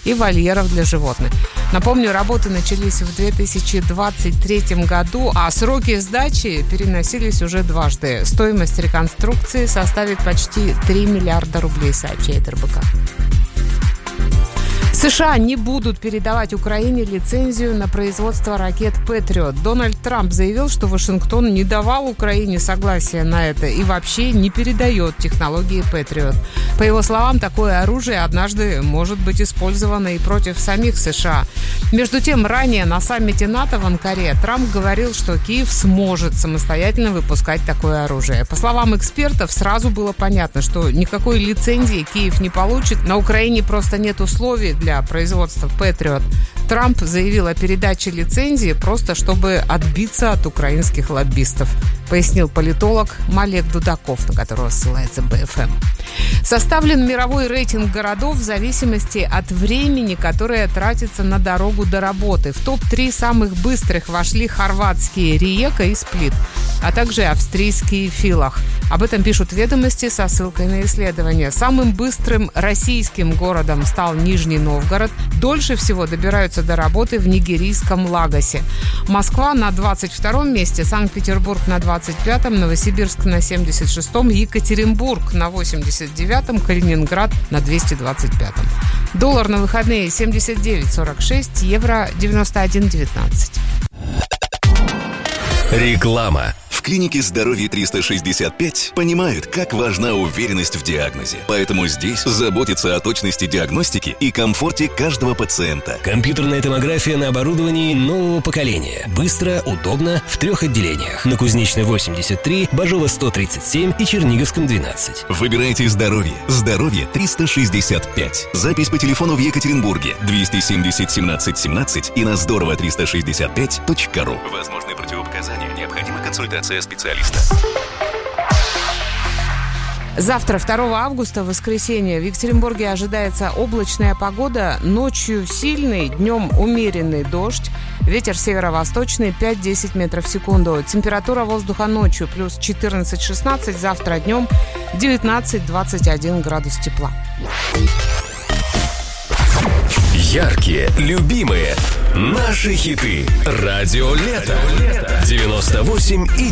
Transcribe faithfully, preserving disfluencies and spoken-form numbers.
и вольеров для животных. Напомню, работы начались в две тысячи двадцать третьем году, а сроки сдачи переносились уже дважды. Стоимость реконструкции составит почти три миллиарда рублей, сообщает эр бэ ка. США не будут передавать Украине лицензию на производство ракет «Патриот». Дональд Трамп заявил, что Вашингтон не давал Украине согласия на это и вообще не передает технологии «Патриот». По его словам, такое оружие однажды может быть использовано и против самих США. Между тем, ранее на саммите НАТО в Анкаре Трамп говорил, что Киев сможет самостоятельно выпускать такое оружие. По словам экспертов, сразу было понятно, что никакой лицензии Киев не получит. На Украине просто нет условий для для производства «Патриот». Трамп заявил о передаче лицензии просто чтобы отбиться от украинских лоббистов, пояснил политолог Малек Дудаков, на которого ссылается бэ эф эм. Составлен мировой рейтинг городов в зависимости от времени, которое тратится на дорогу до работы. В топ три самых быстрых вошли хорватские Риека и Сплит, а также австрийские Филах. Об этом пишут «Ведомости» со ссылкой на исследование. Самым быстрым российским городом стал Нижний Новгород. Дольше всего добираются до работы в нигерийском Лагосе. Москва на двадцать втором месте, Санкт-Петербург на двадцать пятом, Новосибирск на семьдесят шестом, Екатеринбург на восемьдесят девятом, Калининград на двести двадцать пятом. Доллар на выходные семьдесят девять сорок шесть, евро девяносто один девятнадцать. Реклама. В клинике «Здоровье триста шестьдесят пять» понимают, как важна уверенность в диагнозе. Поэтому здесь заботятся о точности диагностики и комфорте каждого пациента. Компьютерная томография на оборудовании нового поколения. Быстро, удобно, в трех отделениях. На Кузнечной восемьдесят три, Бажова сто тридцать семь и Черниговском двенадцать. Выбирайте «Здоровье». «Здоровье триста шестьдесят пять». Запись по телефону в Екатеринбурге двести семьдесят семнадцать семнадцать и на здорово триста шестьдесят пять точка ру. Возможны противопоказания. Необходима консультация специалиста. Завтра, второго августа, воскресенье, в Екатеринбурге ожидается облачная погода, ночью сильный, днем умеренный дождь, ветер северо-восточный пять-десять метров в секунду. Температура воздуха ночью плюс четырнадцать-шестнадцать, завтра днем девятнадцать-двадцать один градус тепла. Яркие, любимые, наши хиты. Радио Лето. девяносто восемь и